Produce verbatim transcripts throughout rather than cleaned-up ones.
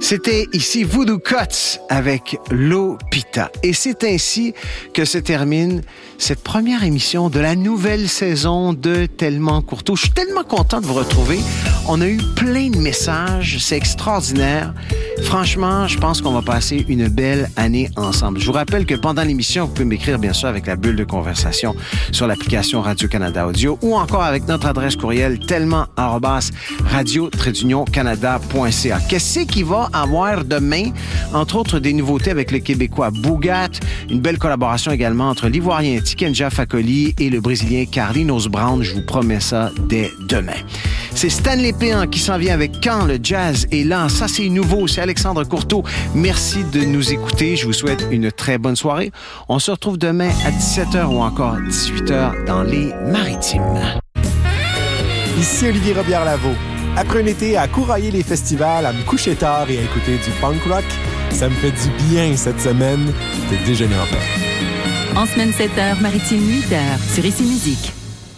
C'était ici Voodoo Cuts avec Lopita. Et c'est ainsi que se termine cette première émission de la nouvelle saison de Tellement Courteau. Je suis tellement content de vous retrouver. On a eu plein de messages. C'est extraordinaire. Franchement, je pense qu'on va passer une belle année ensemble. Je vous rappelle que pendant l'émission, vous pouvez m'écrire, bien sûr, avec la bulle de conversation sur l'application Radio-Canada Audio ou encore avec notre adresse courriel tellement arobase radio-canada point c a. Qu'est-ce qui va avoir demain? Entre autres, des nouveautés avec le Québécois Bougat, une belle collaboration également entre l'Ivoirien Tikenja Fakoli et le Brésilien Carlinhos Brown. Je vous promets ça dès demain. C'est Stanley Péan qui s'en vient avec Quand le jazz est là. Ça, c'est nouveau. C'est Alexandre Courteau. Merci de nous écouter. Je vous souhaite une très bonne soirée. On se retrouve demain à dix-sept heures ou encore dix-huit heures dans les Maritimes. Ici Olivier Robillard-Lavaux. Après un été à courailler les festivals, à me coucher tard et à écouter du punk rock, ça me fait du bien cette semaine de déjeuner en paix. En semaine sept heures, Maritime huit heures, sur Ici Musique.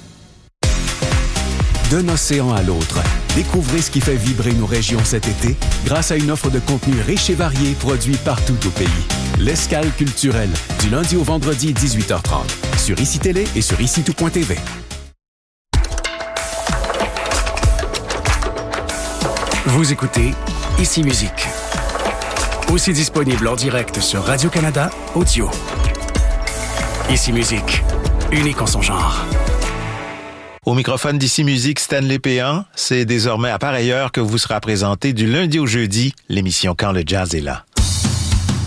D'un océan à l'autre, découvrez ce qui fait vibrer nos régions cet été grâce à une offre de contenu riche et varié produit partout au pays. L'Escale culturelle, du lundi au vendredi dix-huit heures trente, sur Ici Télé et sur ici tout point t v. Vous écoutez Ici Musique. Aussi disponible en direct sur Radio-Canada Audio. Ici Musique, unique en son genre. Au microphone d'Ici Musique, Stanley Péan, c'est désormais à pareille heure que vous sera présenté du lundi au jeudi l'émission Quand le jazz est là.